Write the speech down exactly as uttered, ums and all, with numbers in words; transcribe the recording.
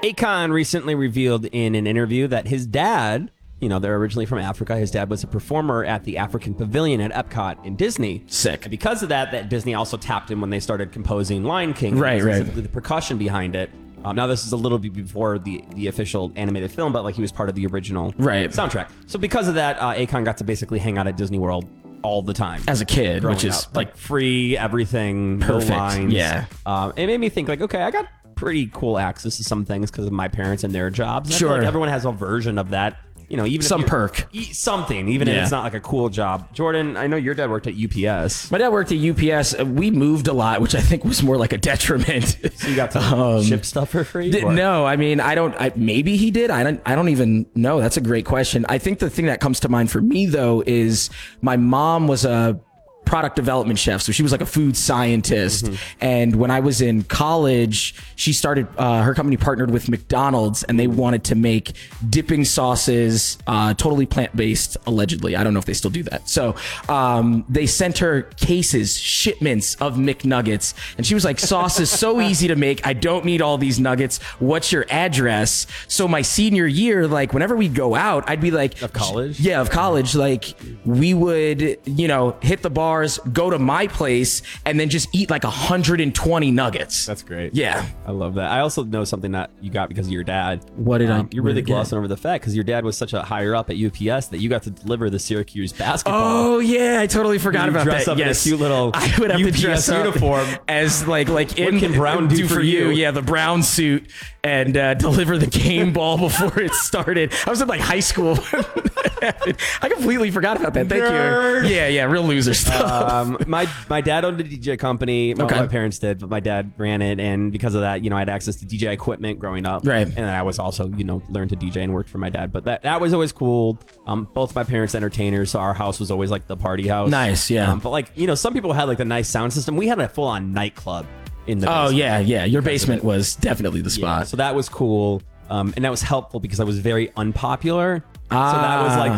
Akon recently revealed in an interview that his dad, you know, they're originally from Africa. His dad was a performer at the African Pavilion at Epcot in Disney. Sick. And because of that, that Disney also tapped him when they started composing Lion King. Right, right. The percussion behind it. Um, now, this is a little bit before the, the official animated film, but like he was part of the original right. soundtrack. So because of that, uh, Akon got to basically hang out at Disney World all the time as a kid, which is up. like free everything, perfect. No lines. Yeah. Um, it made me think like, okay, I got pretty cool access to some things because of my parents and their jobs. And sure. I feel like everyone has a version of that. You know, even some if perk, something, even yeah. if it's not like a cool job. Jordan, I know your dad worked at U P S. My dad worked at U P S. We moved a lot, which I think was more like a detriment. So you got to um, ship stuff for free? Th- no, I mean, I don't. I, maybe he did. I don't. I don't even know. That's a great question. I think the thing that comes to mind for me though is my mom was a product development chef, so she was like a food scientist. Mm-hmm. And when I was in college, she started uh, her company partnered with McDonald's, and they wanted to make dipping sauces, uh, totally plant-based. Allegedly, I don't know if they still do that. So um, they sent her cases, shipments of McNuggets, and she was like, "Sauce is so easy to make. I don't need all these nuggets. What's your address?" So my senior year, like whenever we'd go out, I'd be like, "Of college, yeah, of college." Like we would, you know, hit the bar. Go to my place and then just eat like one hundred twenty nuggets. That's great. Yeah. I love that. I also know something that you got because of your dad. What did um, I? You're really glossing over the fact because your dad was such a higher up at U P S that you got to deliver the Syracuse basketball. Oh yeah, I totally forgot about dress that. Up yes, in a cute little I would have U P S to dress uniform up as like like in what can Brown do, do for for you? you? Yeah, the brown suit and uh, deliver the game ball before it started. I was in like high school. I completely forgot about that. Thank Nerd. you. Yeah, yeah, real loser stuff. Um, my my dad owned a D J company. Well, okay. My parents did, but my dad ran it, and because of that, you know, I had access to D J equipment growing up. Right. And I was also, you know, learned to D J and worked for my dad. But that that was always cool. Um, both my parents entertainers, so our house was always like the party house. Nice, yeah. Um, but like, you know, some people had like the nice sound system. We had a full on nightclub in the basement. Oh yeah, yeah. Your basement was definitely the spot. Yeah, so that was cool. Um, and that was helpful because I was very unpopular. Ah. So that was like